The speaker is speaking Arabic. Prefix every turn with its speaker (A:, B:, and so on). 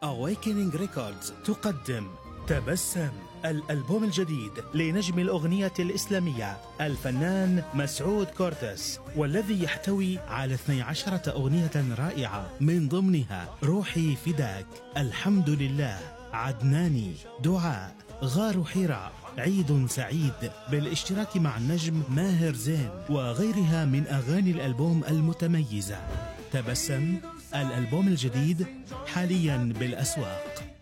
A: Awakening Records تقدم تبسم، الألبوم الجديد لنجم الأغنية الإسلامية الفنان مسعود كورتس، والذي يحتوي على 12 أغنية رائعة، من ضمنها روحي فداك، الحمد لله، عدناني، دعاء، غار حراء، عيد سعيد، بالاشتراك مع النجم ماهر زين وغيرها من أغاني الألبوم المتميزة. تبسم، الألبوم الجديد حاليا بالأسواق.